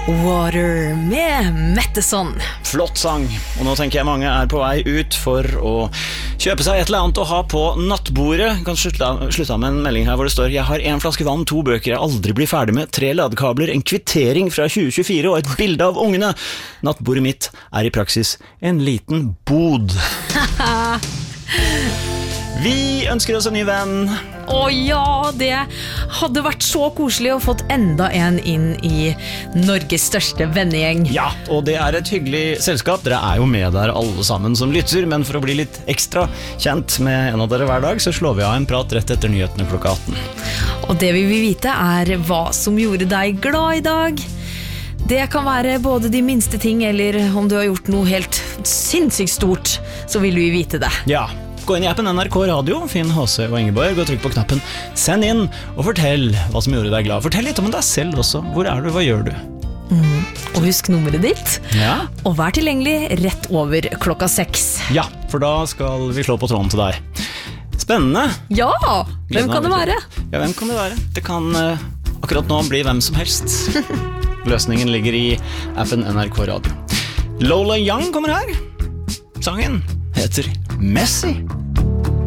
Water med Metteson. Flott sang, og nå tenker jeg mange på vei ut for å kjøpe seg et eller annet å ha på nattbordet. Kan slutte av med en melding her hvor det står: jeg har 1 flaske vann, 2 bøker jeg aldri blir ferdig med, 3 ladekabler, en kvittering fra 2024 og et bilde av ungene. Nattbordet mitt i praksis en liten bod. Vi ønsker oss en ny venn. Ja, det hadde vært så koselig å fått enda en inn i Norges største vennegjeng. Ja, og det et hyggelig selskap. Dere jo med der alle sammen som lytter, men for å bli litt ekstra kjent med en av dere hver dag, så slår vi av en prat rett etter nyhetene klokka 18. Og det vi vil vite hva som gjorde deg glad i dag. Det kan være både de minste ting, eller om du har gjort noe helt sinnssykt stort, så vil vi vite det. Ja. Gå inn i appen NRK Radio, finn HC og Ingeborg og trykk på knappen Send inn og fortell hva som gjorde deg glad. Fortell litt om deg selv også. Hvor du, hva gjør du? Og husk nummeret ditt. Ja. Og vær tilgjengelig rett over klokka 6. Ja, for da skal vi slå på tråden til deg. Spennende. Ja, hvem kan det være? Ja, hvem kan det være? Det kan akkurat nå bli hvem som helst. Løsningen ligger i appen NRK Radio. Lola Young kommer her. Sangen heter Messi.